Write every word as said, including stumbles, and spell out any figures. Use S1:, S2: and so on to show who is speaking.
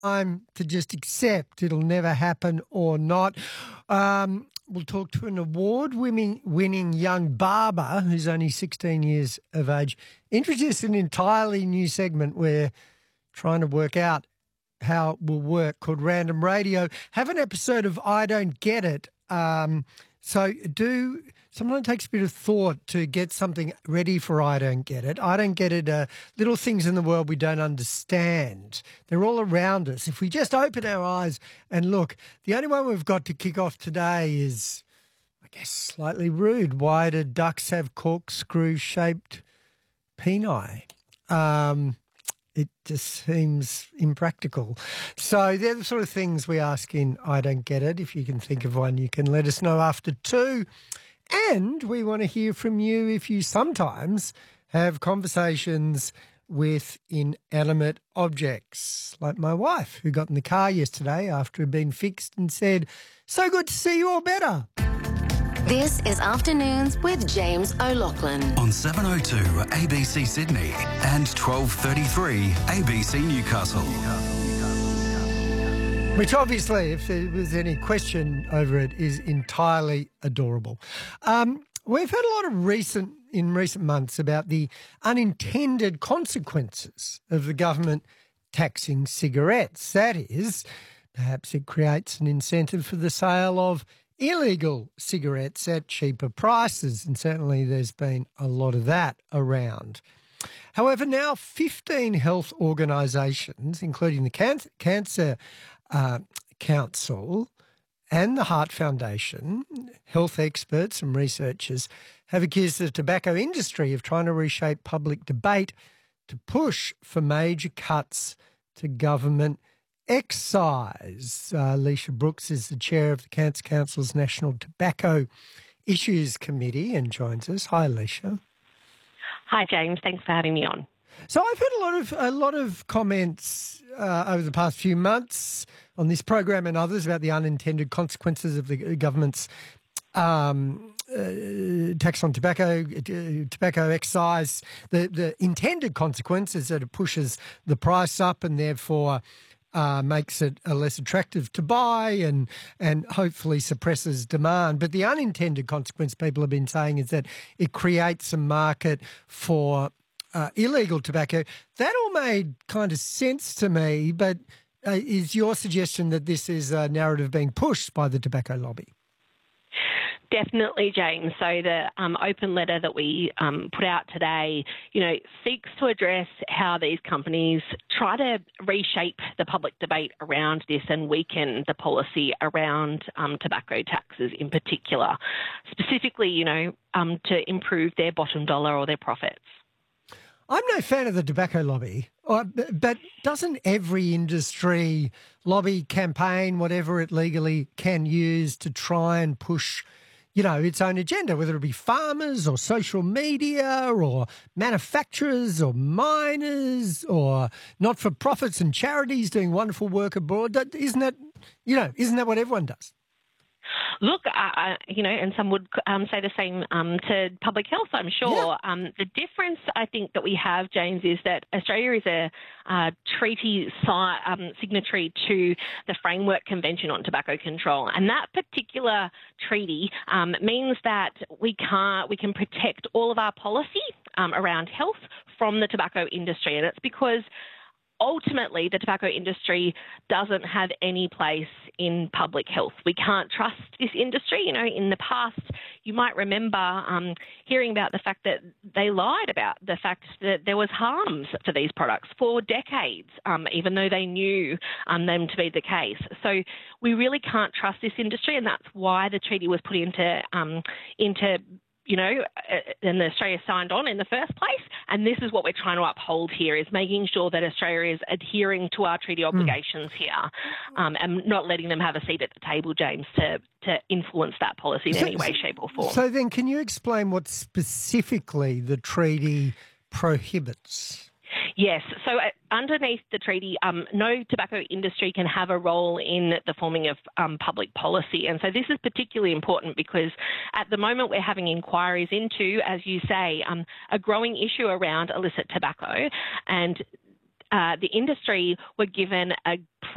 S1: time to just accept it'll never happen or not. Um, we'll talk to an award-winning winning young barber who's only sixteen years of age. Introduced an entirely new segment where trying to work out how it will work called Random Radio. Have an episode of I Don't Get It. Um, so do sometimes it takes a bit of thought to get something ready for I Don't Get It. I Don't Get It are little things in the world we don't understand. They're all around us. If we just open our eyes and look, the only one we've got to kick off today is, I guess, slightly rude. Why do ducks have corkscrew-shaped peni? Um... It just seems impractical. So they're the sort of things we ask in I Don't Get It. If you can think of one, you can let us know after two. And we want to hear from you if you sometimes have conversations with inanimate objects, like my wife, who got in the car yesterday after it had been fixed and said, "So good to see you all better."
S2: This is Afternoons with James O'Loughlin
S3: on seven oh two A B C Sydney and twelve thirty-three A B C Newcastle.
S1: Which obviously, if there was any question over it, is entirely adorable. Um, we've heard a lot of recent in recent months about the unintended consequences of the government taxing cigarettes. That is, perhaps it creates an incentive for the sale of illegal cigarettes at cheaper prices, and certainly there's been a lot of that around. However, now fifteen health organisations, including the Can- Cancer uh, Council and the Heart Foundation, health experts and researchers have accused the tobacco industry of trying to reshape public debate to push for major cuts to government excise. Uh, Alicia Brooks is the chair of the Cancer Council's National Tobacco Issues Committee and joins us. Hi, Alicia.
S4: Hi, James. Thanks for having me on.
S1: So I've heard a lot of a lot of comments uh, over the past few months on this program and others about the unintended consequences of the government's um, uh, tax on tobacco, uh, tobacco excise. The the intended consequence is that it pushes the price up and therefore Uh, makes it uh, less attractive to buy and and hopefully suppresses demand. But the unintended consequence, people have been saying, is that it creates a market for uh, illegal tobacco. That all made kind of sense to me, but uh, is your suggestion that this is a narrative being pushed by the tobacco lobby?
S4: Definitely, James. So the um, open letter that we um, put out today, you know, seeks to address how these companies try to reshape the public debate around this and weaken the policy around um, tobacco taxes in particular, specifically, you know, um, to improve their bottom dollar or their profits.
S1: I'm no fan of the tobacco lobby, but doesn't every industry lobby campaign whatever it legally can use to try and push, you know, its own agenda, whether it be farmers or social media or manufacturers or miners or not-for-profits and charities doing wonderful work abroad? Isn't that, you know, isn't that what everyone does?
S4: Look, uh, you know, and some would um, say the same um, to public health, I'm sure. Yeah. Um, the difference, I think, that we have, James, is that Australia is a uh, treaty si- um, signatory to the Framework Convention on Tobacco Control. And that particular treaty um, means that we can't, we can protect all of our policy um, around health from the tobacco industry. And it's because ultimately, the tobacco industry doesn't have any place in public health. We can't trust this industry. You know, in the past, you might remember um, hearing about the fact that they lied about the fact that there was harms for these products for decades, um, even though they knew um, them to be the case. So we really can't trust this industry, and that's why the treaty was put into um, into you know, and Australia signed on in the first place. And this is what we're trying to uphold here, is making sure that Australia is adhering to our treaty obligations mm. here um, and not letting them have a seat at the table, James, to, to influence that policy in so, any way, shape or form.
S1: So then can you explain what specifically the treaty prohibits?
S4: Yes. So uh, underneath the treaty, um, no tobacco industry can have a role in the forming of um, public policy. And so this is particularly important because at the moment we're having inquiries into, as you say, um, a growing issue around illicit tobacco. And uh, the industry were given a